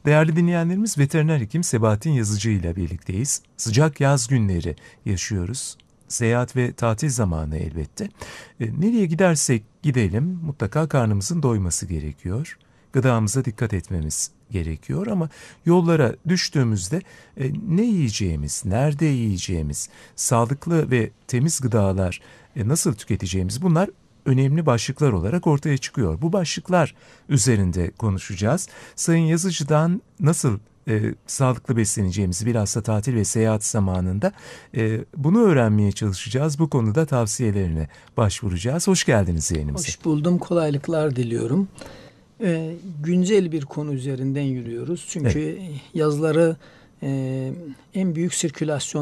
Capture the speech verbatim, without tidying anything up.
Değerli dinleyenlerimiz, veteriner hekim Sebahattin Yazıcı ile birlikteyiz. Sıcak yaz günleri yaşıyoruz. Seyahat ve tatil zamanı elbette. E, nereye gidersek gidelim mutlaka karnımızın doyması gerekiyor. Gıdamıza dikkat etmemiz gerekiyor ama yollara düştüğümüzde e, ne yiyeceğimiz, nerede yiyeceğimiz, sağlıklı ve temiz gıdalar e, nasıl tüketeceğimiz, bunlar önemli başlıklar olarak ortaya çıkıyor. Bu başlıklar üzerinde konuşacağız. Sayın Yazıcı'dan nasıl e, sağlıklı besleneceğimizi bilhassa tatil ve seyahat zamanında e, bunu öğrenmeye çalışacağız. Bu konuda tavsiyelerine başvuracağız. Hoş geldiniz yayınımıza. Hoş buldum. Kolaylıklar diliyorum. Ee, güncel bir konu üzerinden yürüyoruz. Çünkü evet. yazları e, en büyük sirkülasyon